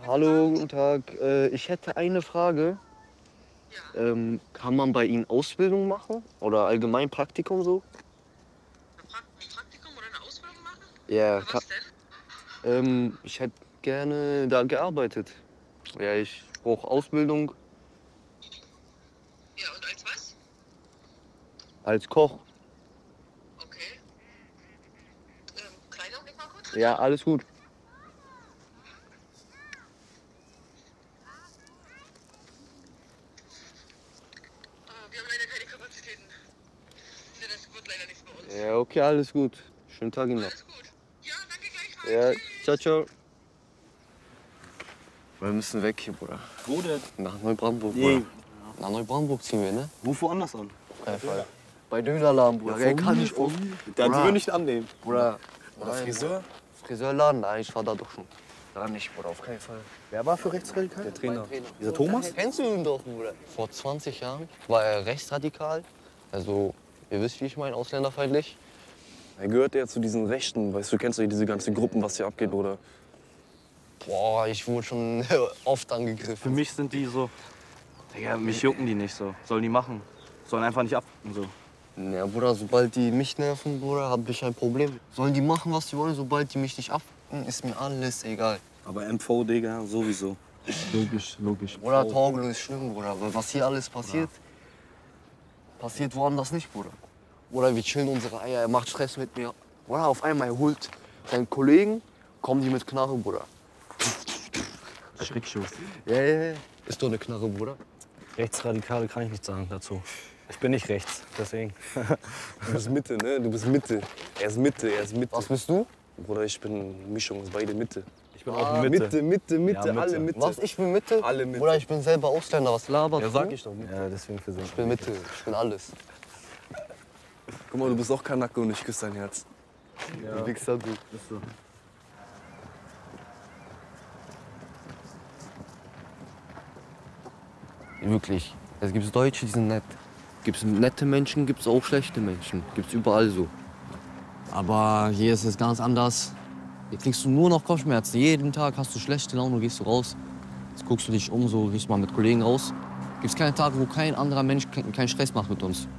Hallo, guten Tag. Ich hätte eine Frage. Ja, Kann man bei Ihnen Ausbildung machen oder allgemein Praktikum so? ein Praktikum oder eine Ausbildung machen? Ja, Für was denn? ich hätte gerne da gearbeitet. Ja, ich brauche Ausbildung Ja, und als was? als Koch. Okay. Kleiner Augenblick mal kurz. Ja, alles gut. Wir haben leider keine Kapazitäten. Nee, das wird leider nichts bei uns. Ja, okay, alles gut. Schönen Tag Ihnen noch. Alles gut. Ja, danke Ja, gleichfalls. ciao, Tschüss. ciao. Wir müssen weg hier, Bruder. Wo denn? Nach Neubrandenburg, Nee. Bruder. Nach Neubrandenburg ziehen wir, ne? Ruf woanders an. Einfach. Bei Dönerladen, Bruder. Wer kann nicht auf. Dann Bruder. wir nicht annehmen. Bruder. Oder Nein, Friseur? Friseurladen, nein, ich war da doch schon. Da nicht, Bruder, auf keinen Fall. Wer war für rechtsradikal? Der Trainer. Dieser Thomas? Kennst du ihn doch, Bruder? Vor 20 Jahren war er rechtsradikal. Also, ihr wisst, wie ich meine, ausländerfeindlich. Er gehört ja zu diesen Rechten. Weißt du, kennst du diese ganzen Gruppen, was hier abgeht, oder? Boah, ich wurde schon oft Für angegriffen. mich sind die so, Digga, mich jucken die nicht so. Sollen die machen. Sollen einfach nicht abgucken so. Ja, Bruder, sobald die mich nerven, Bruder, hab ich ein Problem. Sollen die machen, was die wollen, sobald die mich nicht abfucken, ist mir alles egal. Aber MV, Digga, sowieso. Logisch. Bruder, Torgelow ist schlimm, Bruder. Weil was hier alles passiert, passiert woanders nicht, Bruder. Bruder, wir chillen unsere Eier, er macht Stress mit mir. Bruder, auf einmal, er holt seinen Kollegen, kommen die mit Knarre, Bruder. Schreckschuss. Ja. Ist doch eine Knarre, Bruder. Rechtsradikale kann ich nicht sagen dazu. Ich bin nicht rechts, deswegen. Du bist Mitte, ne? Du bist Mitte. Er ist Mitte, er ist Mitte. Was bist du? Bruder, ich bin Mischung, ist beide Mitte. Ich bin auch Mitte. Mitte, Ja, Mitte. alle Mitte. Was, ich bin Mitte? Alle Mitte. Bruder, ich bin selber Ausländer, was laberst Ja, du? sag ich doch. Mitte. Ja, deswegen für Ich bin Mitte, ich bin alles. Guck mal, du bist auch Kanake und ich küsse dein Herz. Du Wichser, du. Ist so. Wirklich. Es gibt Deutsche, die sind nett. Gibt's nette Menschen, gibt's auch schlechte Menschen. Gibt's überall so. Aber hier ist es ganz anders. Hier kriegst du nur noch Kopfschmerzen. Jeden Tag hast du schlechte Laune, gehst du raus. Jetzt guckst du dich um, so gehst mal mit Kollegen raus. Gibt's keinen Tag, wo kein anderer Mensch keinen Stress macht mit uns.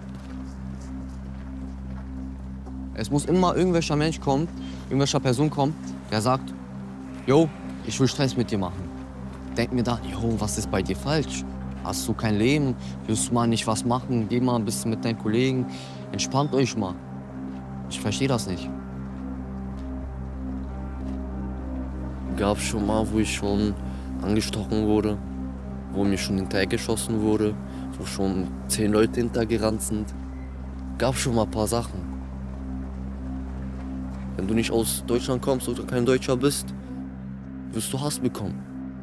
Es muss immer irgendwelcher Mensch kommen, irgendwelcher Person kommen, der sagt, yo, ich will Stress mit dir machen. Denk mir dann, yo, was ist bei dir falsch? Hast du kein Leben? Willst du mal nicht was machen? Geh mal ein bisschen mit deinen Kollegen. Entspannt euch mal. Ich verstehe das nicht. Gab schon mal, wo ich schon angestochen wurde, wo mir schon hinterhergeschossen wurde, wo schon 10 Leute hintergerannt sind. Gab schon mal ein paar Sachen. Wenn du nicht aus Deutschland kommst oder kein Deutscher bist, wirst du Hass bekommen.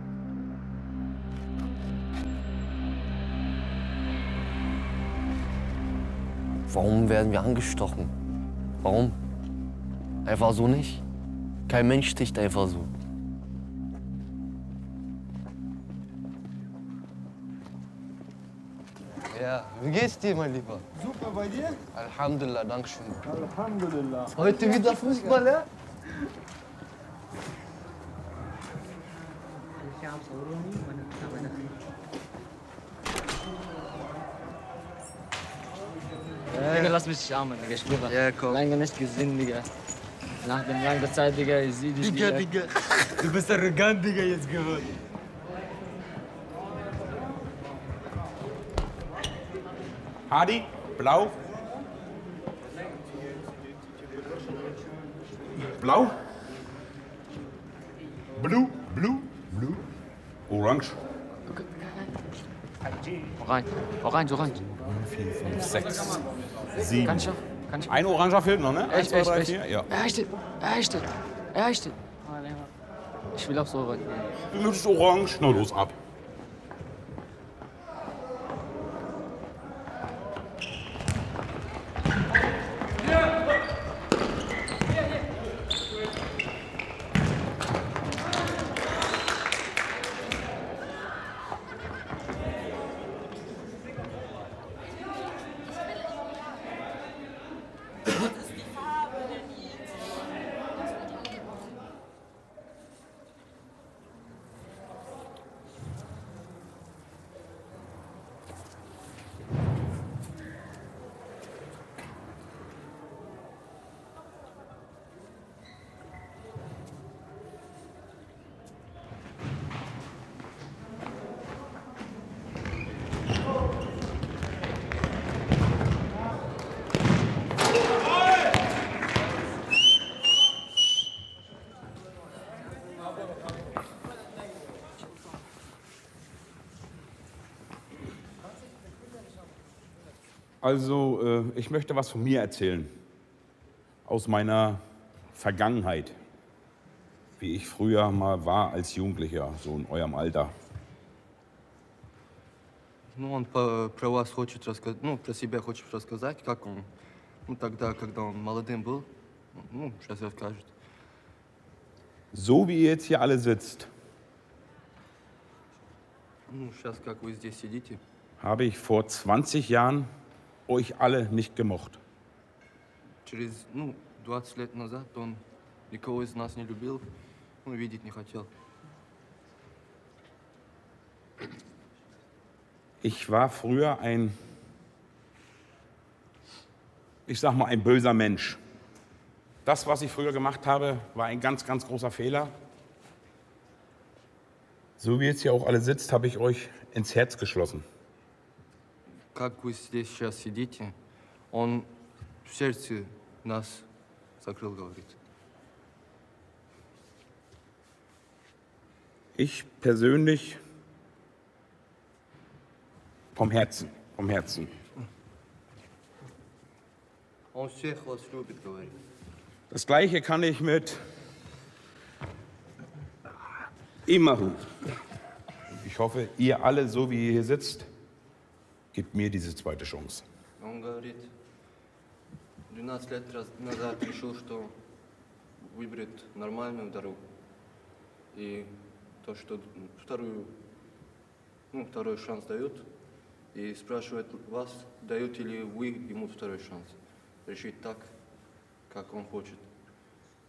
Warum werden wir angestochen? Warum? Einfach so nicht. Kein Mensch sticht einfach so. Ja, wie geht's dir, mein Lieber? Super, bei dir? Alhamdulillah, dankeschön. Alhamdulillah. Heute wieder Fußball, ja? Digga, lass mich nicht armen, Digga, ich schwöre. Ja, komm. Lange nicht gesehen, Digga. Nach der langen Zeit, Digga, ich seh dich wieder. Du bist arrogant, Digga, jetzt geworden. Hadi, blau. Blau. Blue, blue. Orange. Hau rein, so rein. 6, 7. Kann ich schon? Kann ich? Ein Oranger fehlt noch, ne? Echt, 1, 2, 3, echt, 4. Ja. Erreicht. Ich will auch so rein. Du bist orange. Na los, ab. Also, ich möchte was von mir erzählen. Aus meiner Vergangenheit. Wie ich früher mal war als Jugendlicher, so in eurem Alter. Ну, он про вас хочет рассказать, ну, про себя хочет рассказать, как он, ну, тогда, когда он молодым был, ну, сейчас расскажет. So wie ihr jetzt hier alle sitzt, Ну, сейчас, как вы здесь сидите, habe ich vor 20 Jahren euch alle nicht gemocht. через, ну, 20 лет назад он никого из нас не любил, ну, видеть не хотел. Ich war früher ich sag mal, ein böser Mensch. Das, was ich früher gemacht habe, war ein ganz, ganz großer Fehler. So wie jetzt hier auch alle sitzt, habe ich euch ins Herz geschlossen. Как вы здесь сейчас сидите, он в сердце нас закрыл, говорит. Ich persönlich vom Herzen, vom Herzen. Он всех вас любит, говорит. Das Gleiche kann ich mit Imahu. Ich hoffe, ihr alle, so wie ihr hier sitzt, gebt mir diese zweite Chance. Он говорит, 12 лет назад решил, что выберет нормальную дорогу. И то, что второй шанс дают, и спрашивает вас, даете ли вы ему второй шанс. Решить так, как он хочет.